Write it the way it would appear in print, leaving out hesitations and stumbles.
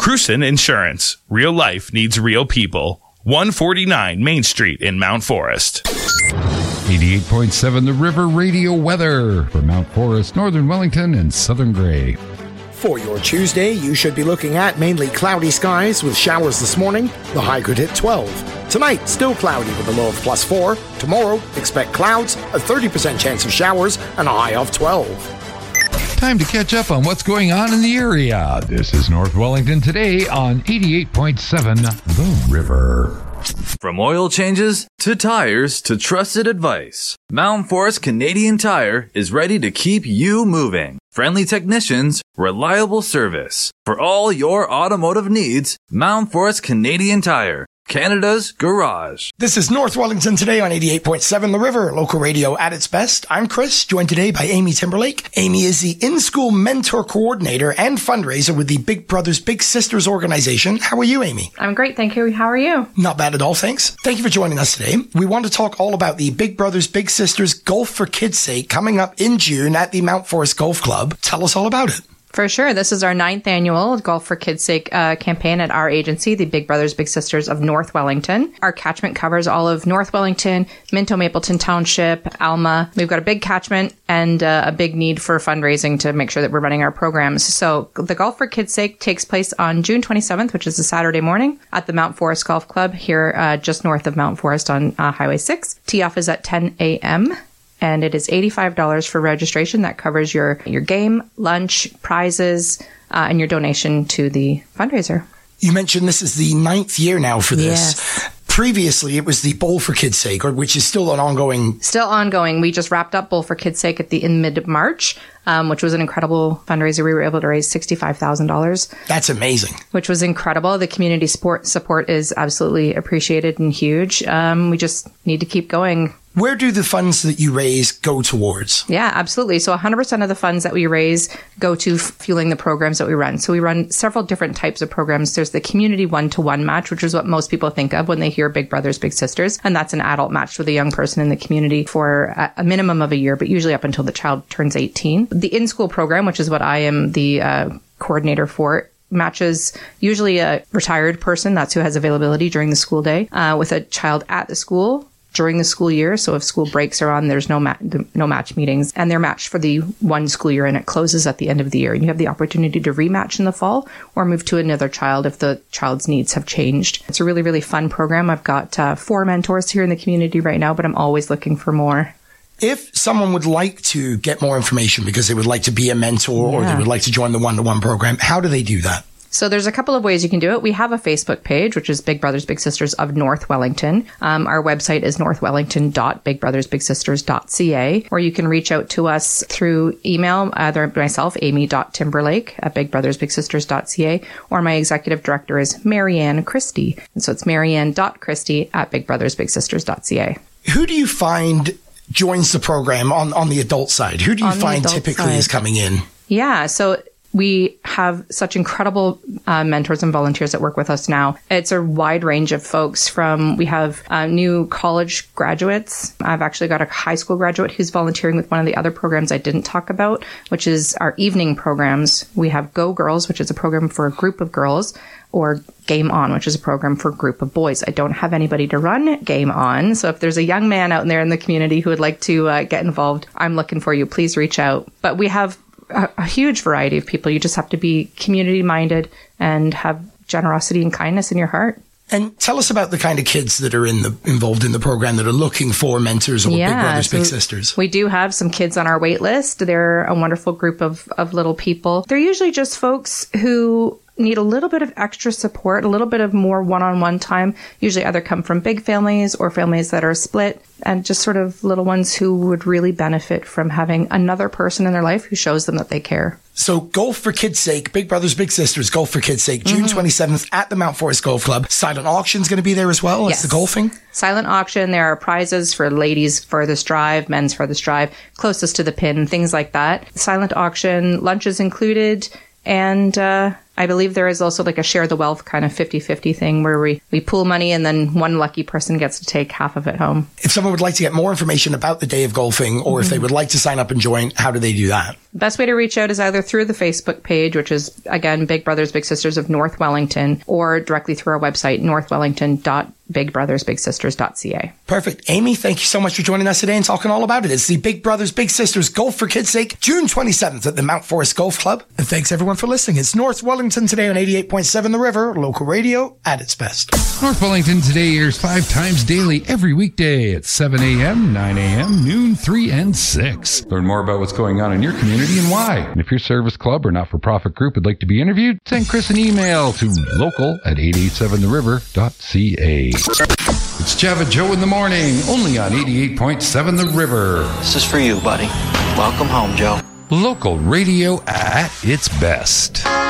Cruson Insurance. Real life needs real people. 149 Main Street in Mount Forest. 88.7 The River Radio weather for Mount Forest, Northern Wellington, and Southern Grey. For your Tuesday, you should be looking at mainly cloudy skies with showers this morning. The high could hit 12. Tonight, still cloudy with a low of +4. Tomorrow, expect clouds, a 30% chance of showers, and a high of 12. Time to catch up on what's going on in the area. This is North Wellington today on 88.7 The River. From oil changes to tires to trusted advice, Mount Forest Canadian Tire is ready to keep you moving. Friendly technicians, reliable service. For all your automotive needs, Mount Forest Canadian Tire, Canada's garage. This is North Wellington today on 88.7 The River, local radio at its best. I'm Chris, joined today by Amy Timberlake. Amy is the in-school mentor coordinator and fundraiser with the Big Brothers Big Sisters organization. How are you, Amy? I'm great, thank you. How are you? Not bad at all, thanks. Thank you for joining us today. We want to talk all about the Big Brothers Big Sisters Golf for Kids' Sake coming up in June at the Mount Forest Golf Club. Tell us all about it. For sure. This is our 9th annual Golf for Kids' Sake campaign at our agency, the Big Brothers Big Sisters of North Wellington. Our catchment covers all of North Wellington, Minto Mapleton Township, Alma. We've got a big catchment and a big need for fundraising to make sure that we're running our programs. So the Golf for Kids' Sake takes place on June 27th, which is a Saturday morning at the Mount Forest Golf Club here just north of Mount Forest on Highway 6. Tee-off is at 10 a.m., and it is $85 for registration. That covers your game, lunch, prizes, and your donation to the fundraiser. You mentioned this is the 9th year now for this. Yes. Previously, it was the Bowl for Kids' Sake, which is still an ongoing... Still ongoing. We just wrapped up Bowl for Kids' Sake in mid-March, which was an incredible fundraiser. We were able to raise $65,000. That's amazing. Which was incredible. The community support is absolutely appreciated and huge. We just need to keep going. Where do the funds that you raise go towards? Yeah, absolutely. So 100% of the funds that we raise go to fueling the programs that we run. So we run several different types of programs. There's the community one-to-one match, which is what most people think of when they hear Big Brothers Big Sisters. And that's an adult match with a young person in the community for a minimum of a year, but usually up until the child turns 18. The in-school program, which is what I am the coordinator for, matches usually a retired person, that's who has availability during the school day, with a child at the school during the school year. So if school breaks are on, there's no match meetings, and they're matched for the one school year, and it closes at the end of the year. And you have the opportunity to rematch in the fall or move to another child if the child's needs have changed. It's a really, really fun program. I've got 4 mentors here in the community right now, but I'm always looking for more. If someone would like to get more information because they would like to be a mentor or they would like to join the one-to-one program, how do they do that? So there's a couple of ways you can do it. We have a Facebook page, which is Big Brothers Big Sisters of North Wellington. Our website is northwellington.bigbrothersbigSisters.ca, or you can reach out to us through email, either myself, amy.timberlake@bigbrothersbigsisters.ca, or my executive director is Marianne Christie. And so it's marianne.christie@bigbrothersbigsisters.ca. Who do you find joins the program on the adult side? Who do you find typically is coming in? Yeah, so we have such incredible mentors and volunteers that work with us now. It's a wide range of folks we have new college graduates. I've actually got a high school graduate who's volunteering with one of the other programs I didn't talk about, which is our evening programs. We have Go Girls, which is a program for a group of girls, or Game On, which is a program for a group of boys. I don't have anybody to run Game On, so if there's a young man out there in the community who would like to get involved, I'm looking for you. Please reach out. But we have a huge variety of people. You just have to be community-minded and have generosity and kindness in your heart. And tell us about the kind of kids that are involved in the program that are looking for mentors or Big Brothers, Big Sisters. We do have some kids on our wait list. They're a wonderful group of little people. They're usually just folks who need a little bit of extra support, a little bit of more one-on-one time. Usually either come from big families or families that are split, and just sort of little ones who would really benefit from having another person in their life who shows them that they care. So Golf for Kids' Sake, Big Brothers Big Sisters, Golf for Kids' Sake, June 27th at the Mount Forest Golf Club. Silent auction's going to be there as well. Yes. It's the golfing. Silent auction. There are prizes for ladies' furthest drive, men's furthest drive, closest to the pin, things like that. Silent auction, lunch is included. And I believe there is also like a share the wealth kind of 50-50 thing where we pool money and then one lucky person gets to take half of it home. If someone would like to get more information about the Day of Golfing, or if they would like to sign up and join, how do they do that? The best way to reach out is either through the Facebook page, which is, again, Big Brothers Big Sisters of North Wellington, or directly through our website, northwellington.bigbrothersbigsisters.ca. Perfect. Amy, thank you so much for joining us today and talking all about it. It's the Big Brothers Big Sisters Golf for Kids' Sake, June 27th at the Mount Forest Golf Club. And thanks everyone for listening. It's North Wellington today on 88.7 The River, local radio at its best. North Wellington Today airs 5 times daily every weekday at 7 a.m., 9 a.m., noon, 3, and 6. Learn more about what's going on in your community and why. And if your service club or not-for-profit group would like to be interviewed, send Chris an email to local@887theriver.ca. It's Java Joe in the morning, only on 88.7 The River. This is for you, buddy. Welcome home, Joe. Local radio at its best.